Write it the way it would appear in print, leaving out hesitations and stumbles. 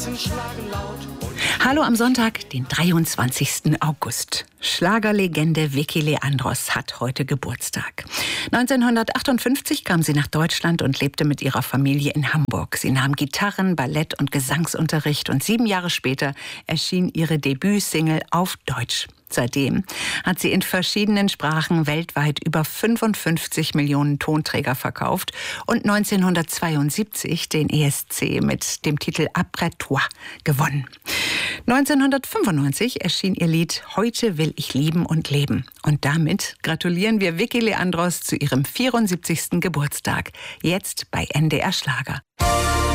Herzen schlagen laut. Hallo am Sonntag, den 23. August. Schlagerlegende Vicky Leandros hat heute Geburtstag. 1958 kam sie nach Deutschland und lebte mit ihrer Familie in Hamburg. Sie nahm Gitarren-, Ballett- und Gesangsunterricht und 7 Jahre später erschien ihre Debütsingle auf Deutsch. Seitdem hat sie in verschiedenen Sprachen weltweit über 55 Millionen Tonträger verkauft und 1972 den ESC mit dem Titel Après toi gewonnen. 1995 erschien ihr Lied Heute will ich lieben und leben. Und damit gratulieren wir Vicky Leandros zu ihrem 74. Geburtstag. Jetzt bei NDR Schlager.